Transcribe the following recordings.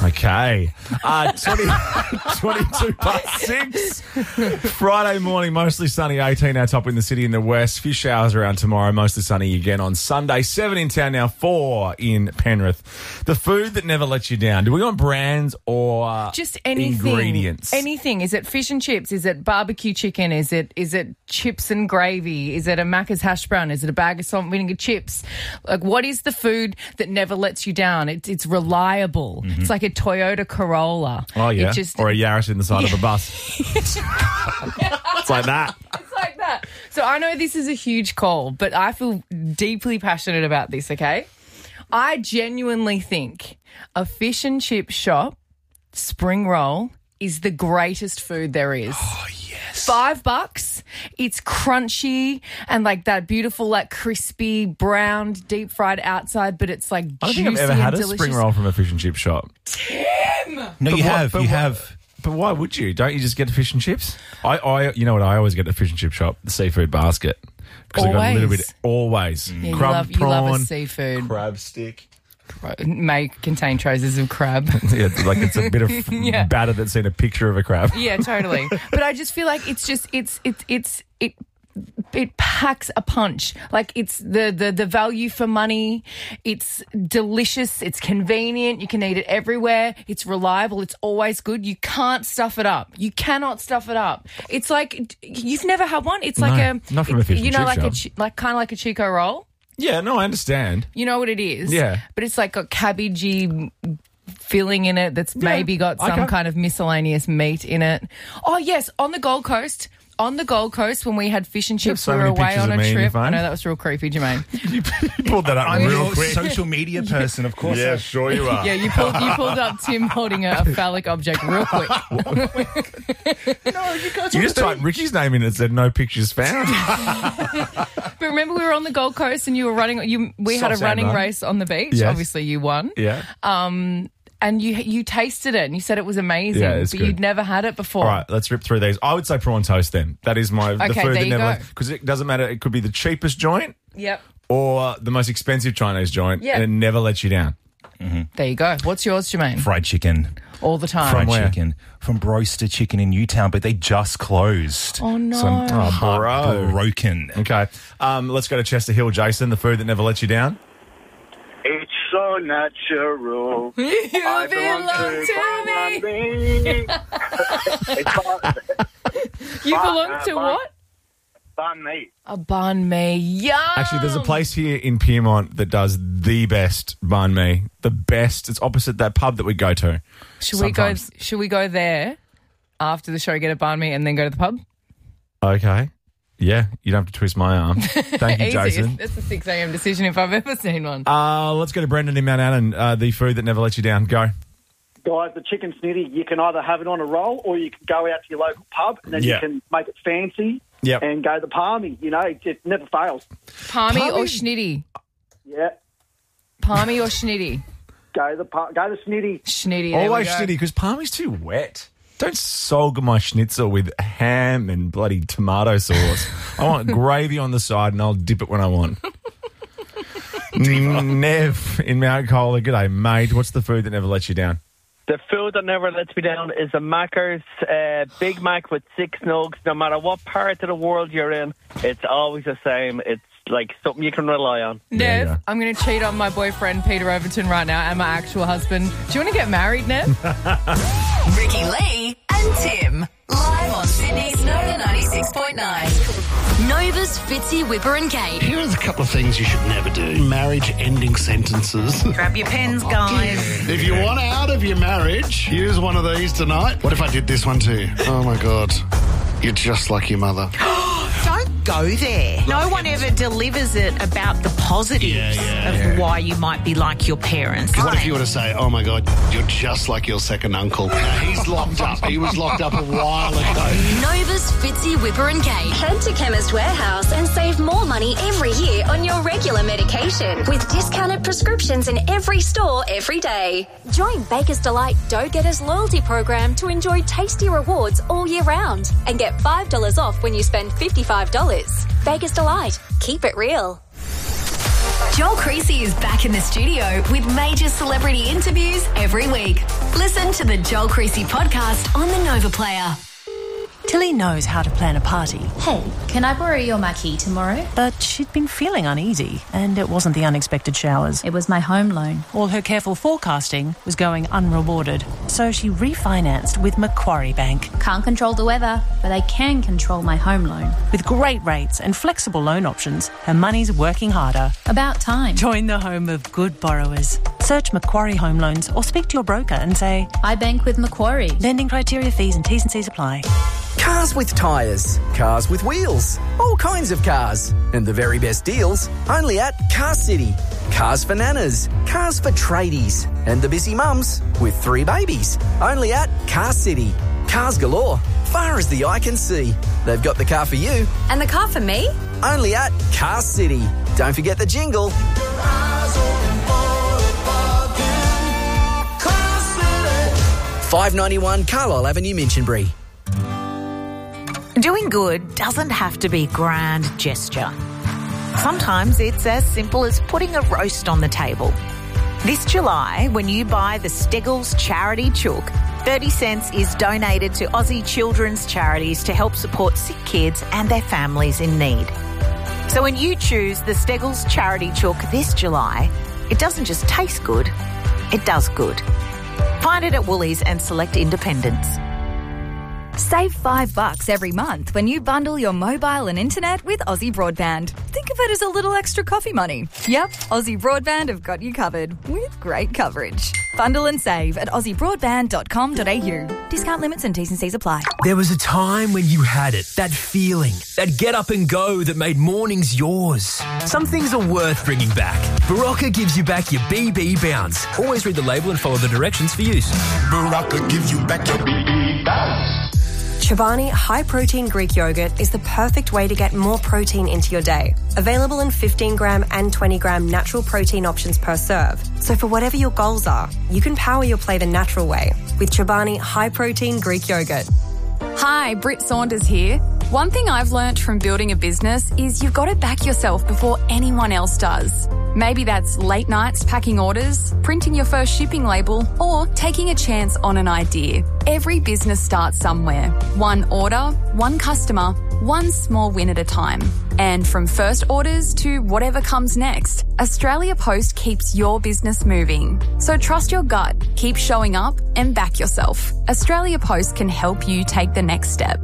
Okay. 22 past 6. Friday morning, mostly sunny, 18 our top in the city in the west. Few showers around tomorrow, mostly sunny again on Sunday. 7 in town now, 4 in Penrith. The food that never lets you down. Do we want brands or just anything? Ingredients? Anything. Is it fish and chips? Is it barbecue chicken? Is it chips and gravy? Is it a Macca's hash brown? Is it a bag of salt and vinegar chips? Like, what is the food that never lets you down? It's reliable. Mm-hmm. It's like a Toyota Corolla. Oh, yeah. Or a Yaris in the side of a bus. It's like that. It's like that. So I know this is a huge call, but I feel deeply passionate about this, okay? I genuinely think a fish and chip shop spring roll is the greatest food there is. Oh, yes. $5. It's crunchy and like that beautiful, like crispy, browned, deep fried outside, but it's like I don't juicy think I've ever and had delicious. a spring roll from a fish and chip shop. No, you have. But why would you? Don't you just get the fish and chips? I you know what? I always get the fish and chip shop, the seafood basket. Because I've got a little bit, always. Yeah, Crab, you love a prawn, seafood. crab stick. May contain traces of crab. Yeah, like it's a bit of batter that's seen a picture of a crab. Yeah, totally. But I just feel like it's just it packs a punch. Like it's the value for money. It's delicious. It's convenient. You can eat it everywhere. It's reliable. It's always good. You can't stuff it up. You cannot stuff it up. It's like you've never had one. It's like not from a fish and chip shop. like kind of like a Chico roll. Yeah, no, I understand. You know what it is? Yeah. But it's like got cabbagey filling in it that's maybe got some kind of miscellaneous meat in it. Oh, yes, on the Gold Coast. On the Gold Coast, when we had fish and chips, we were away on a trip. I know that was real creepy, Jermaine. You pulled that up real quick. Social media person, of course. Yeah, sure you are. Yeah, you pulled up Tim holding a phallic object real quick. No, you guys. You just typed Ricky's name in and it said no pictures found. But remember, we were on the Gold Coast and you were running. We had a running race on the beach. Yes. Obviously, you won. Yeah. And you tasted it and you said it was amazing, but good. you'd never had it before. All right, let's rip through these. I would say prawn toast then. That is the food there that you never... go. Because it doesn't matter. It could be the cheapest joint Yep. or the most expensive Chinese joint, Yeah. and it never lets you down. There you go. What's yours, Jermaine? Fried chicken. All the time. Fried where? chicken. From Broaster Chicken in Newtown, but they just closed. Oh, no. So I'm bro. heartbroken. Okay, let's go to Chester Hill, Jason. The food that never lets you down. It's so natural. You I belong to me. You belong to what? Banh mi. A banh mi. Yum. Actually, there's a place here in Pyrmont that does the best banh mi. The best. It's opposite that pub that we go to. Should sometimes. we go there after the show, get a banh mi, and then go to the pub? Okay. Yeah, you don't have to twist my arm. Thank you, Easy. Jason. That's a 6 a.m. decision if I've ever seen one. Let's go to Brendan in Mount Annan. The food that never lets you down. Go. Guys, the chicken snitty, you can either have it on a roll or you can go out to your local pub and then Yeah. you can make it fancy Yep. and go the palmy. You know, it never fails. Palmy or Palmy? schnitty? Yeah, Palmy or schnitty? go the snitty. Schnitty. there we Always go. schnitty because palmy's too wet. Don't sog my schnitzel with ham and bloody tomato sauce. I want gravy on the side and I'll dip it when I want. Nev in Mount Cola. G'day, mate. What's the food that never lets you down? The food that never lets me down is a Macca's Big Mac with 6 nugs. No matter what part of the world you're in, it's always the same. It's like something you can rely on. There you Nev, go. I'm going to cheat on my boyfriend Peter Overton right now and my actual husband. Do you want to get married, Nev? Ricky Lee and Tim. Live on Sydney's Nova 96.9. Nova's Fitzy, Whipper and Kate. Here's a couple of things you should never do. Marriage-ending sentences. Grab your pens, guys. If you want out of your marriage, use one of these tonight. What if I did this one too? Oh, my God. You're just like your mother. Don't go there. No one ever delivers it about the positives of why you might be like your parents. What if you were to say, oh, my God, you're just like your second uncle? Now, he's locked up. He was locked up a while ago. Nova's Fitzy, Whipper and Kate. Head to Chemist Warehouse and save more money every year on your regular medication with discounted prescriptions in every store every day. Join Baker's Delight Go-Getters loyalty program to enjoy tasty rewards all year round and get $5 off when you spend $55. Baker's Delight. Keep it real. Joel Creasy is back in the studio with major celebrity interviews every week. Listen to the Joel Creasy podcast on the Nova Player. Tilly knows how to plan a party. Hey, can I borrow your marquee tomorrow? But she'd been feeling uneasy, and it wasn't the unexpected showers. It was my home loan. All her careful forecasting was going unrewarded. So she refinanced with Macquarie Bank. Can't control the weather, but I can control my home loan. With great rates and flexible loan options, her money's working harder. About time. Join the home of good borrowers. Search Macquarie Home Loans or speak to your broker and say, I bank with Macquarie. Lending criteria, fees and T's and C's apply. Cars with tyres, cars with wheels, all kinds of cars. And the very best deals only at Car City. Cars for nanas, cars for tradies, and the busy mums with 3 babies. Only at Car City. Cars galore, far as the eye can see. They've got the car for you. And the car for me? Only at Car City. Don't forget the jingle. $5.91 Carlisle Avenue, Minchinbury. Doing good doesn't have to be a grand gesture. Sometimes it's as simple as putting a roast on the table. This July, when you buy the Steggles Charity Chook, 30 cents is donated to Aussie children's charities to help support sick kids and their families in need. So when you choose the Steggles Charity Chook this July, it doesn't just taste good, it does good. Find it at Woolies and select independents. Save $5 every month when you bundle your mobile and internet with Aussie Broadband. Think of it as a little extra coffee money. Yep, Aussie Broadband have got you covered with great coverage. Bundle and save at aussiebroadband.com.au. Discount limits and T's and C's apply. There was a time when you had it, that feeling, that get up and go that made mornings yours. Some things are worth bringing back. Barocca gives you back your BB bounce. Always read the label and follow the directions for use. Barocca gives you back your BB bounce. Chobani High Protein Greek Yogurt is the perfect way to get more protein into your day. Available in 15-gram and 20-gram natural protein options per serve. So for whatever your goals are, you can power your play the natural way with Chobani High Protein Greek Yogurt. Hi, Britt Saunders here. One thing I've learnt from building a business is you've got to back yourself before anyone else does. Maybe that's late nights packing orders, printing your first shipping label, or taking a chance on an idea. Every business starts somewhere. One order, one customer, one small win at a time. And from first orders to whatever comes next, Australia Post keeps your business moving. So trust your gut, keep showing up and back yourself. Australia Post can help you take the next step.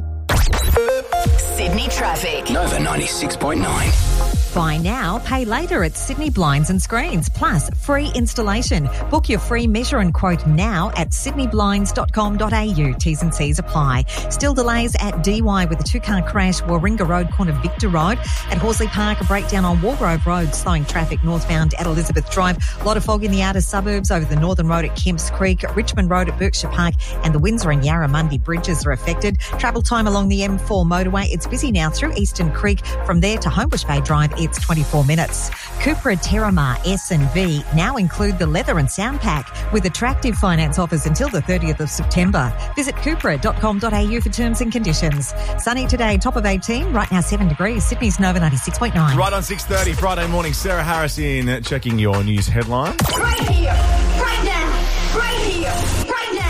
Sydney traffic. Nova 96.9. Buy now, pay later at Sydney Blinds and Screens, plus free installation. Book your free measure and quote now at sydneyblinds.com.au. T's and C's apply. Still delays at DY with a 2-car crash, Warringah Road, corner Victor Road. At Horsley Park, a breakdown on Walgrove Road, slowing traffic northbound at Elizabeth Drive. A lot of fog in the outer suburbs over the Northern Road at Kemps Creek, Richmond Road at Berkshire Park, and the Windsor and Yarramundi bridges are affected. Travel time along the M4 motorway, it's busy now through Eastern Creek. From there to Homebush Bay Drive, it's 24 minutes. Cupra Terramar S and V now include the leather and sound pack with attractive finance offers until the 30th of September. Visit cupra.com.au for terms and conditions. Sunny today, top of 18, right now 7 degrees. Sydney's Nova 96.9. Right on 6:30 Friday morning, Sarah Harris in checking your news headlines. Right here, right now, right here, right now.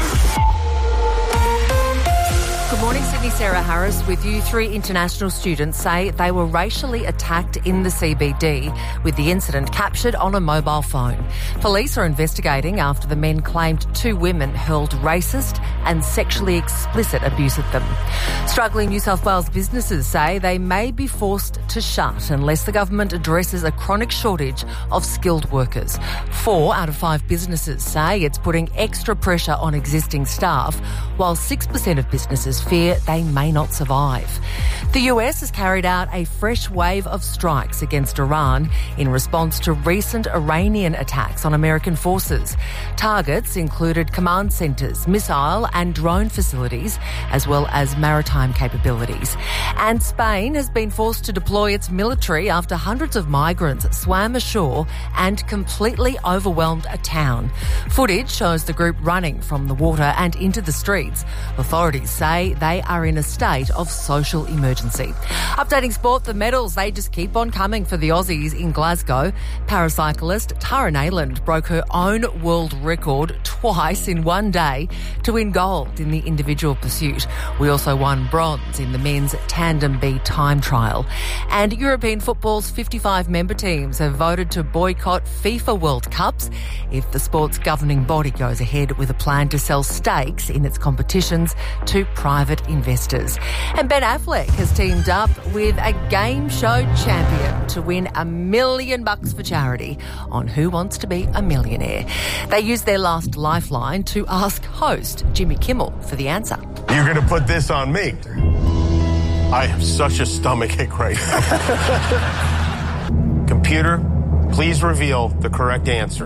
Good morning, Sydney. Sarah Harris with you. 3 international students say they were racially attacked in the CBD, with the incident captured on a mobile phone. Police are investigating after the men claimed 2 women hurled racist and sexually explicit abuse at them. Struggling New South Wales businesses say they may be forced to shut unless the government addresses a chronic shortage of skilled workers. 4 out of 5 businesses say it's putting extra pressure on existing staff, while 6% of businesses fear they may not survive. The US has carried out a fresh wave of strikes against Iran in response to recent Iranian attacks on American forces. Targets included command centres, missile and drone facilities, as well as maritime capabilities. And Spain has been forced to deploy its military after hundreds of migrants swam ashore and completely overwhelmed a town. Footage shows the group running from the water and into the streets. Authorities say they are in a state state of social emergency. Updating sport, the medals, they just keep on coming for the Aussies in Glasgow. Paracyclist Tara Nayland broke her own world record twice in one day to win gold in the individual pursuit. We also won bronze in the men's tandem B time trial. And European football's 55 member teams have voted to boycott FIFA World Cups if the sport's governing body goes ahead with a plan to sell stakes in its competitions to private investors. And Ben Affleck has teamed up with a game show champion to win $1 million for charity on Who Wants to Be a Millionaire. They used their last lifeline to ask host Jimmy Kimmel for the answer. You're going to put this on me. I have such a stomachache right now. Computer, please reveal the correct answer.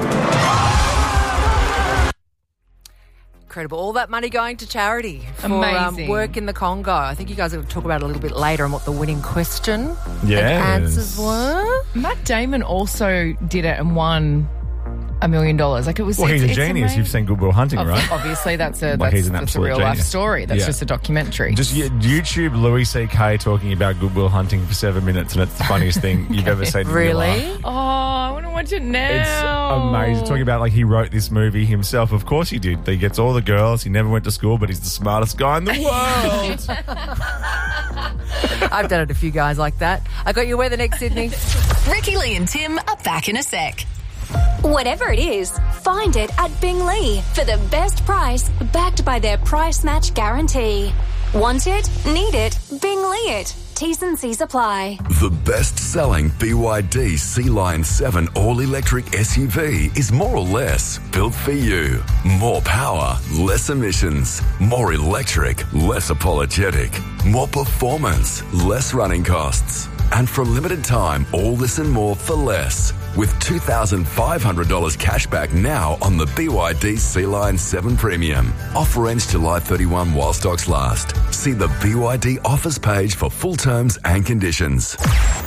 Incredible. All that money going to charity for Amazing. work in the Congo. I think you guys are going to talk about it a little bit later and what the winning question and Yes. answers were. Matt Damon also did it and won $1 million. Like it was. Well, he's a it's genius. amazing. You've seen Good Will Hunting, right? Obviously, that's a Like, he's an that's a absolute real life genius. story. That's Yeah. just a documentary. Just YouTube Louis C.K. talking about Good Will Hunting for 7 minutes, and it's the funniest thing you've ever seen in your life. Oh, I want to watch it now. It's amazing. Talking about like he wrote this movie himself. Of course he did. He gets all the girls. He never went to school, but he's the smartest guy in the world. I've done it a few guys like that. I got your weather next, Sydney. Ricky Lee and Tim are back in a sec. Whatever it is, find it at Bingley for the best price, backed by their price match guarantee. Want it? Need it? Bingley it. T's and C's apply. The best-selling BYD Sea-Line 7 all-electric SUV is more or less built for you. More power, less emissions. More electric, less apologetic. More performance, less running costs. And for a limited time, all this and more for less. With $2,500 cash back now on the BYD Sea-Line 7 Premium. Offer ends July 31 while stocks last. See the BYD offers page for full terms and conditions.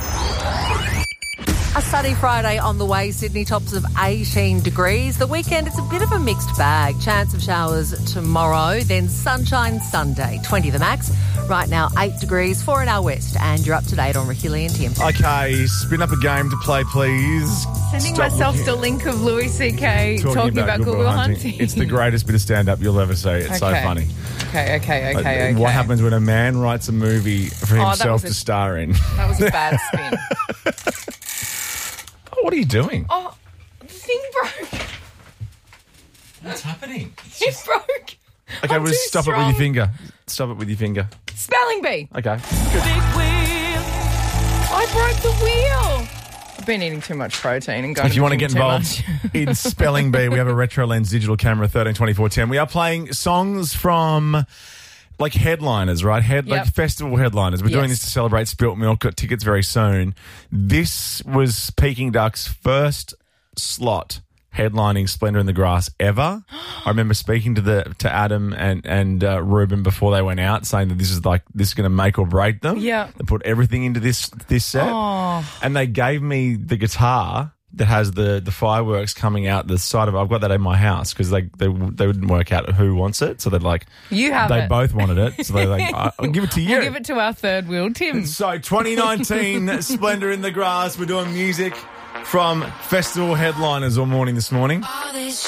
A sunny Friday on the way, Sydney, tops of 18 degrees. The weekend, it's a bit of a mixed bag. Chance of showers tomorrow, then sunshine Sunday, 20 the max. Right now, 8 degrees, 4 in our west. And you're up to date on Ricky Lee and Tim. Okay, spin up a game to play, please. Sending Stop myself looking- the link of Louis C.K. talking about Good Will Hunting. It's the greatest bit of stand-up you'll ever see. It's so Okay. funny. Okay. What happens when a man writes a movie for that himself was to star in? That was a bad spin. What are you doing? Oh, the thing broke. What's happening? It broke. Okay, I'm well, too stop it with strong. your finger. Stop it with your finger. Spelling bee. Okay. Big wheel. I broke the wheel. I've been eating too much protein and going If you want to the get gym too involved much. in Spelling Bee, we have a Retro Lens digital camera, 132410. We are playing songs from like headliners, right? Like Yep. festival headliners. We're doing Yes. this to celebrate Spilt Milk. Got tickets very soon. This was Peking Duck's first slot headlining Splendour in the Grass ever. I remember speaking to Adam and Ruben before they went out, saying that this is going to make or break them. Yeah. They put everything into this set, Oh. and they gave me the guitar that has the fireworks coming out the side of it. I've got that in my house because they wouldn't work out who wants it, so they're like, You have they it. both wanted it, so they're like, I'll give it to you. We'll give it to our third wheel, Tim. So 2019 Splendour in the Grass. We're doing music from festival headliners all morning this morning.